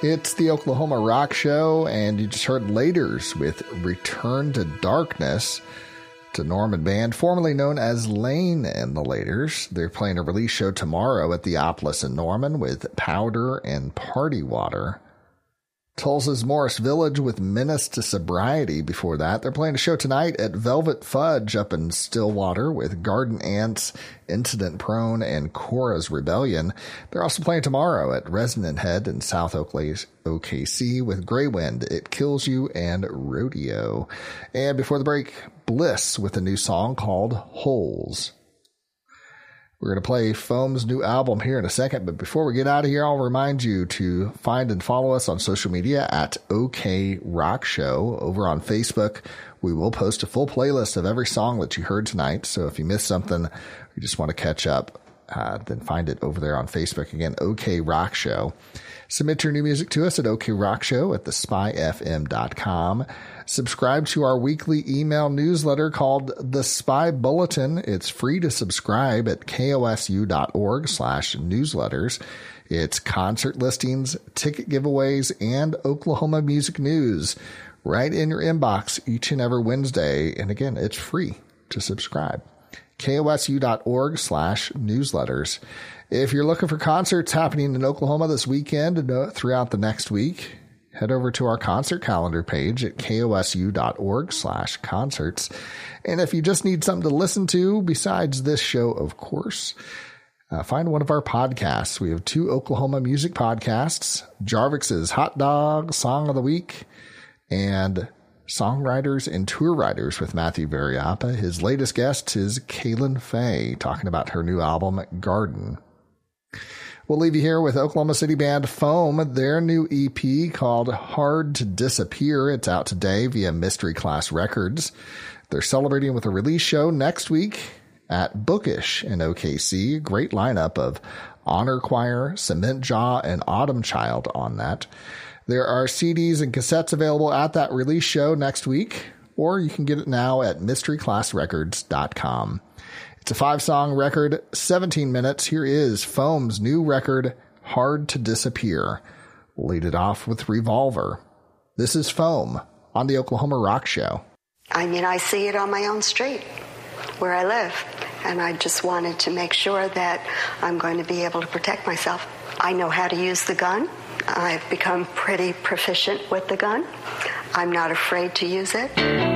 It's the Oklahoma Rock Show, and you just heard Laters with Return to Darkness. It's a Norman band formerly known as Lane and the Laters. They're playing a release show tomorrow at the Opolis in Norman with Powder and Party Water. Tulsa's Morris Village with Menace to Sobriety before that. They're playing a show tonight at Velvet Fudge up in Stillwater with Garden Ants, Incident Prone, and Cora's Rebellion. They're also playing tomorrow at Resonant Head in South OKC with Grey Wind, It Kills You, and Rodeo. And before the break, Bliss with a new song called Holes. We're going to play Foam's new album here in a second, but before we get out of here, I'll remind you to find and follow us on social media at OK Rock Show. Over on Facebook, we will post a full playlist of every song that you heard tonight, so if you missed something, you just want to catch up, then find it over there on Facebook. Again, OK Rock Show. Submit your new music to us at okrockshow@thespyfm.com. Subscribe to our weekly email newsletter called The Spy Bulletin. It's free to subscribe at kosu.org/newsletters. It's concert listings, ticket giveaways, and Oklahoma music news right in your inbox each and every Wednesday. And again, it's free to subscribe. kosu.org/newsletters. If you're looking for concerts happening in Oklahoma this weekend and throughout the next week, head over to our concert calendar page at kosu.org/concerts. And if you just need something to listen to besides this show, of course, find one of our podcasts. We have 2 Oklahoma music podcasts, Jarvik's Hot Dog Song of the Week and Songwriters and Tour Writers with Matthew Variapa. His latest guest is Kaylin Faye, talking about her new album, Garden. We'll leave you here with Oklahoma City band Foam, their new EP called Hard to Disappear. It's out today via Mystery Class Records. They're celebrating with a release show next week at Bookish in OKC. Great lineup of Honor Choir, Cement Jaw, and Autumn Child on that. There are CDs and cassettes available at that release show next week, or you can get it now at mysteryclassrecords.com. It's a 5-song record, 17 minutes. Here is Foam's new record, Hard to Disappear. We'll lead it off with Revolver. This is Foam on the Oklahoma Rock Show. I mean, I see it on my own street where I live, and I just wanted to make sure that I'm going to be able to protect myself. I know how to use the gun. I've become pretty proficient with the gun. I'm not afraid to use it.